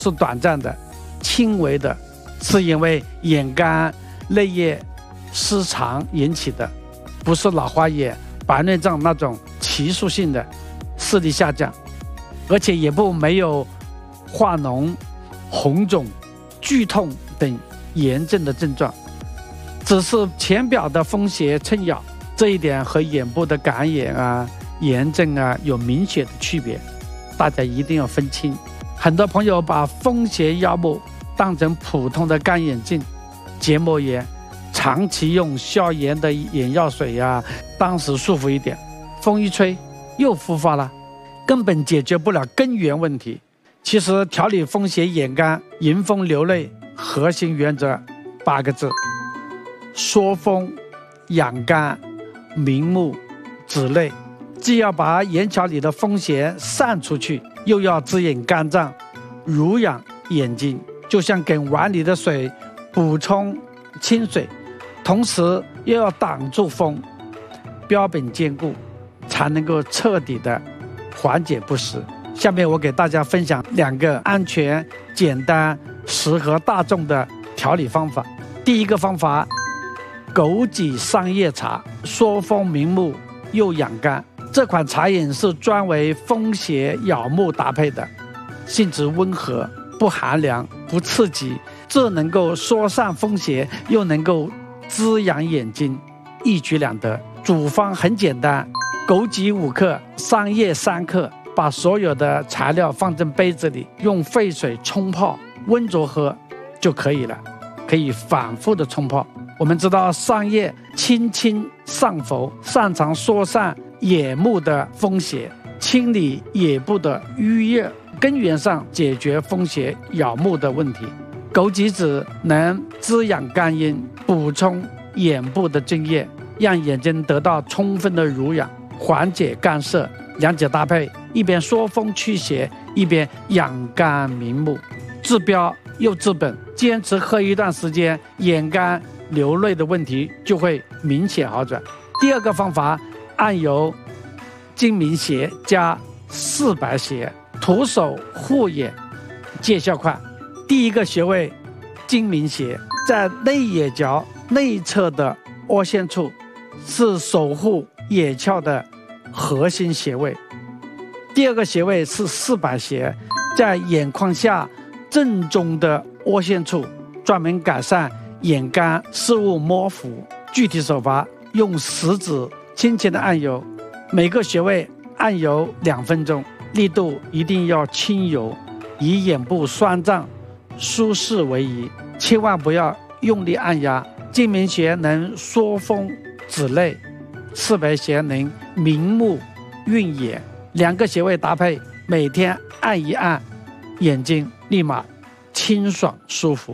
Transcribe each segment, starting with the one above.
是短暂的、轻微的，是因为眼干、泪液失常引起的，不是老花眼、白内障那种急速性的视力下降，而且眼部没有化脓、红肿、剧痛等炎症的症状，只是浅表的风邪趁扰，这一点和眼部的感炎啊、炎症啊有明显的区别，大家一定要分清。很多朋友把风邪药物当成普通的干眼症、结膜炎，长期用消炎的眼药水啊，当时舒服一点，风一吹又复发了，根本解决不了根源问题。其实调理风邪眼干、迎风流泪核心原则8个字：缩风、养肝、明目、止泪。既要把眼角里的风邪散出去，又要滋养肝脏、濡养眼睛，就像给碗里的水补充清水，同时又要挡住风，标本兼顾，才能够彻底的缓解不适。下面我给大家分享2个安全、简单、适合大众的调理方法。第一个方法，枸杞桑叶茶，缩风明目又养肝。这款茶饮是专为风邪咬目搭配的，性质温和，不寒凉，不刺激，这能够疏散风邪，又能够滋养眼睛，一举两得。煮方很简单，枸杞5克，桑叶3克，把所有的材料放进杯子里，用沸水冲泡，温着喝就可以了，可以反复的冲泡。我们知道桑叶清清上浮，擅长疏散眼目的风邪，清理眼部的淤热，根源上解决风邪咬目的问题。枸杞子能滋养肝阴，补充眼部的津液，让眼睛得到充分的濡养，缓解干涩。2者搭配，一边疏风驱邪，一边养肝明目，治标又治本。坚持喝一段时间，眼干流泪的问题就会明显好转。第2个方法，按揉睛明穴加四白穴，徒手护眼，见效快。第1个穴位，睛明穴在内眼角内侧的凹陷处，是守护眼窍的核心穴位。第2个穴位是四白穴，在眼眶下正中的凹陷处，专门改善眼干视物模糊。具体手法，用食指轻轻的按揉，每个穴位按揉2分钟，力度一定要轻柔，以眼部酸胀舒适为宜，千万不要用力按压。睛明穴能缩风止泪，四白穴能明目运眼，2个穴位搭配，每天按一按，眼睛立马清爽舒服。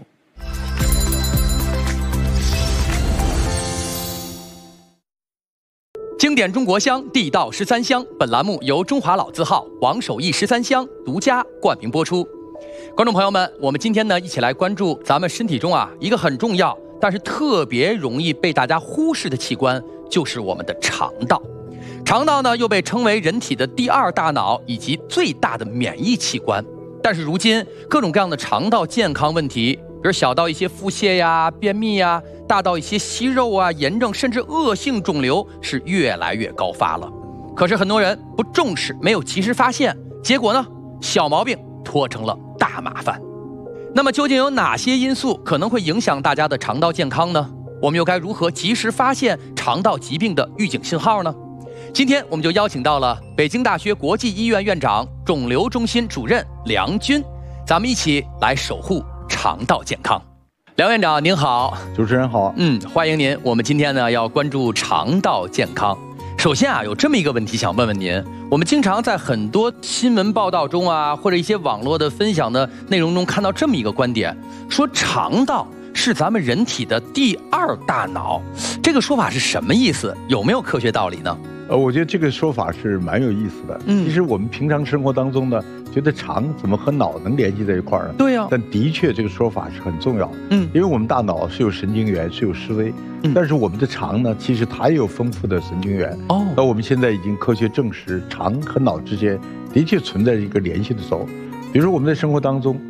经典中国香，地道13香。本栏目由中华老字号王守义13香独家冠名播出。观众朋友们，我们今天呢一起来关注咱们身体中一个很重要，但是特别容易被大家忽视的器官，就是我们的肠道。肠道呢又被称为人体的第2大脑以及最大的免疫器官。但是如今各种各样的肠道健康问题，比如小到一些腹泻呀、便秘呀，大到一些息肉啊、炎症，甚至恶性肿瘤是越来越高发了。可是很多人不重视，没有及时发现，结果呢，小毛病拖成了大麻烦。那么究竟有哪些因素可能会影响大家的肠道健康呢？我们又该如何及时发现肠道疾病的预警信号呢？今天我们就邀请到了北京大学国际医院院长、肿瘤中心主任梁军，咱们一起来守护肠道健康。梁院长您好。 主持人好。 欢迎您。我们今天呢要关注肠道健康。首先有这么一个问题想问问您，我们经常在很多新闻报道中或者一些网络的分享的内容中看到这么一个观点，说肠道是咱们人体的第2大脑，这个说法是什么意思？有没有科学道理呢？ 我觉得这个说法是蛮有意思的。其实我们平常生活当中呢，觉得肠怎么和脑能联系在一块儿呢？ 对呀。 但的确这个说法是很重要的。因为我们大脑是有神经元，是有思维，但是我们的肠呢，其实它也有丰富的神经元。那我们现在已经科学证实，肠和脑之间的确存在一个联系的轴。比如说我们在生活当中，